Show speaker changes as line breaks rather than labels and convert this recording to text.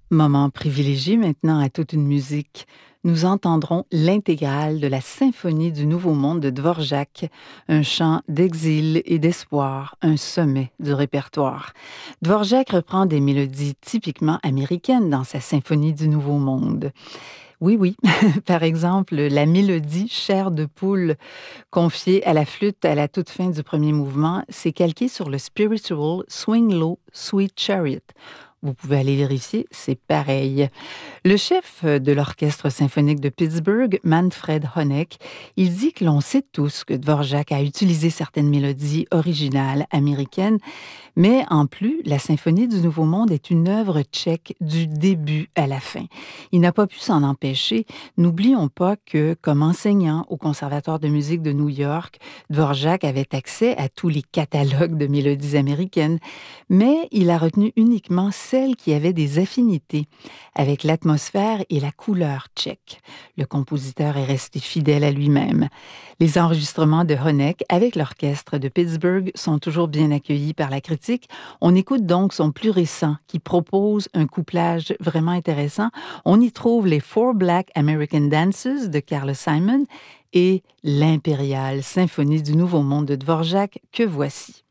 Moment privilégié maintenant à toute une musique. Nous entendrons l'intégrale de la Symphonie du Nouveau Monde de Dvorak, un chant d'exil et d'espoir, un sommet du répertoire. Dvorak reprend des mélodies typiquement américaines dans sa Symphonie du Nouveau Monde. Oui, oui. Par exemple, la mélodie Chair de poule, confiée à la flûte à la toute fin du premier mouvement, s'est calquée sur le spiritual Swing Low, Sweet Chariot. Vous pouvez aller vérifier, c'est pareil. Le chef de l'Orchestre symphonique de Pittsburgh, Manfred Honeck, il dit que l'on sait tous que Dvorak a utilisé certaines mélodies originales américaines, mais en plus, la Symphonie du Nouveau Monde est une œuvre tchèque du début à la fin. Il n'a pas pu s'en empêcher. N'oublions pas que, comme enseignant au Conservatoire de musique de New York, Dvorak avait accès à tous les catalogues de mélodies américaines, mais il a retenu uniquement celles qui avaient des affinités avec l'atmosphère et la couleur tchèque. Le compositeur est resté fidèle à lui-même. Les enregistrements de Honeck avec l'orchestre de Pittsburgh sont toujours bien accueillis par la critique. On écoute donc son plus récent qui propose un couplage vraiment intéressant. On y trouve les Four Black American Dances de Carl Simon et l'impériale Symphonie du Nouveau Monde de Dvorak que voici.